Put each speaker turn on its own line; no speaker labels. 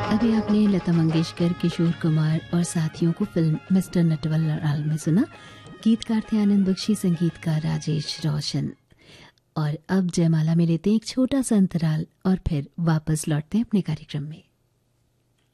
अभी आपने लता मंगेशकर, किशोर कुमार और साथियों को फिल्म मिस्टर नटवरलाल में सुना। गीतकार थे आनंद बख्शी, संगीतकार राजेश रोशन। और अब जयमाला में लेते हैं एक छोटा सा अंतराल और फिर वापस लौटते हैं अपने कार्यक्रम में।